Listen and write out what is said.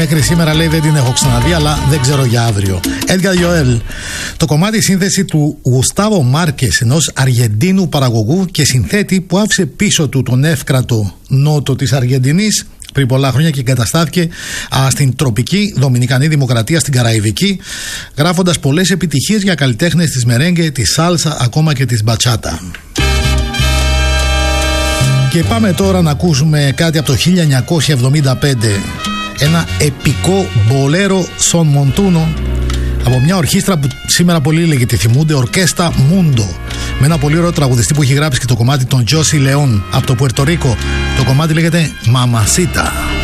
μέχρι σήμερα λέει δεν την έχω ξαναδεί, αλλά δεν ξέρω για αύριο. Edgar Joel. Το κομμάτι σύνθεση του Γουστάβο Μάρκες, ενός Αργεντίνου παραγωγού και συνθέτη που άφησε πίσω του τον εύκρατο νότο της Αργεντινής πριν πολλά χρόνια και εγκαταστάθηκε στην τροπική Δομινικανή Δημοκρατία, στην Καραϊβική, γράφοντας πολλές επιτυχίες για καλλιτέχνες της μερέγγε, της σάλσα, ακόμα και της μπατσάτα. Και πάμε τώρα να ακούσουμε κάτι από το 1975, ένα επικό μπολέρο Son Montuno από μια ορχήστρα που σήμερα πολλοί λέγεται τη θυμούνται, Ορκέστα Mundo, με ένα πολύ ωραίο τραγουδιστή που έχει γράψει και το κομμάτι των Josie Leon από το Πουερτορίκο. Το κομμάτι λέγεται Mamacita.